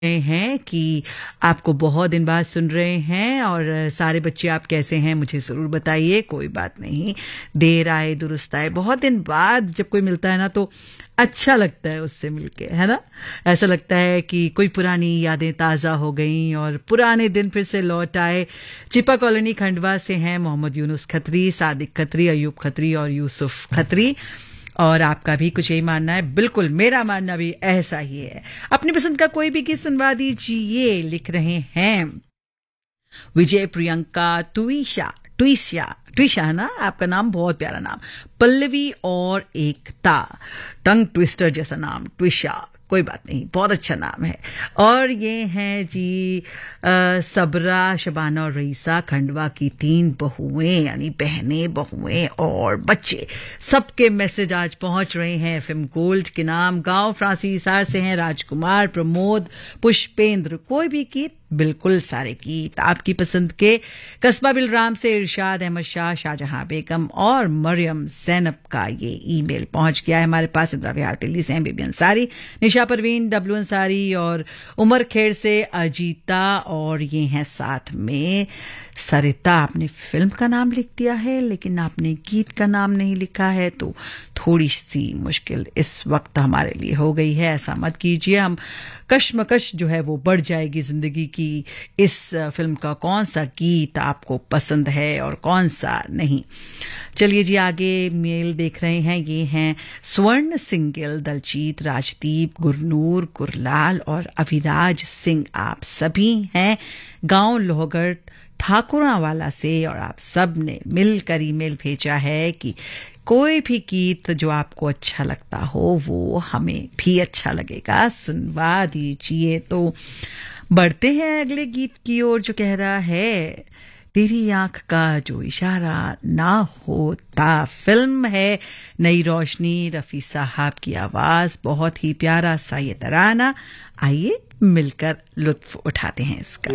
रहे हैं कि आपको बहुत दिन बाद सुन रहे हैं और सारे बच्चे आप कैसे हैं मुझे ज़रूर बताइए। कोई बात नहीं, देर आए दुरुस्त आए। बहुत दिन बाद जब कोई मिलता है ना तो अच्छा लगता है उससे मिलके, है ना। ऐसा लगता है कि कोई पुरानी यादें ताज़ा हो गईं और पुराने दिन फिर से लौट आए। चिपा कॉलोनी खंडवा से हैं मोहम्मद यूनुस खत्री, सादिक खत्री, अयूब खत्री और यूसुफ खत्री। और आपका भी कुछ यही मानना है? बिल्कुल, मेरा मानना भी ऐसा ही है। अपनी पसंद का कोई भी गीत सुनवा दीजिए। लिख रहे हैं विजय प्रियंका ट्विशा ट्विशा ट्विशा है ना आपका नाम, बहुत प्यारा नाम। पल्लवी और एकता, टंग ट्विस्टर जैसा नाम ट्विशा, कोई बात नहीं, बहुत अच्छा नाम है। और ये हैं जी सबरा, शबाना और रईसा, खंडवा की 3 बहुएं यानी बहनें, बहुएं और बच्चे, सबके मैसेज आज पहुंच रहे हैं एफएम गोल्ड के नाम। गांव फ्रांसी हिसार से हैं राजकुमार, प्रमोद, पुष्पेंद्र। कोई भी गीत, बिल्कुल सारे गीत आपकी पसंद के। कस्बा बिलराम से इरशाद अहमद शाह, शाहजहां बेगम और मरियम जैनब का ये ईमेल पहुंच गया है हमारे पास। इंदिरा विहार दिल्ली से हैं बेबी अंसारी, निशा परवीन, डब्लू अंसारी और उमर खेड़ से अजीता। और ये हैं साथ में सरिता। आपने फिल्म का नाम लिख दिया है लेकिन आपने गीत का नाम नहीं लिखा है, तो थोड़ी सी मुश्किल इस वक्त हमारे लिए हो गई है। ऐसा मत कीजिए, हम कश्मकश जो है वो बढ़ जाएगी जिंदगी की। इस फिल्म का कौन सा गीत आपको पसंद है और कौन सा नहीं। चलिए जी, आगे मेल देख रहे हैं। ये हैं स्वर्ण सिंगल, दलजीत, राजदीप, गुरनूर, गुरलाल और अविराज सिंह। आप सभी हैं गांव लोहगढ़ ठाकुरावाला से और आप सब ने मिलकर ईमेल भेजा है कि कोई भी गीत जो आपको अच्छा लगता हो वो हमें भी अच्छा लगेगा, सुनवा दीजिए। तो बढ़ते हैं अगले गीत की ओर जो कह रहा है तेरी आंख का जो इशारा ना होता। फिल्म है नई रोशनी, रफी साहब की आवाज, बहुत ही प्यारा सा ये तराना। आइए मिलकर लुत्फ उठाते हैं इसका।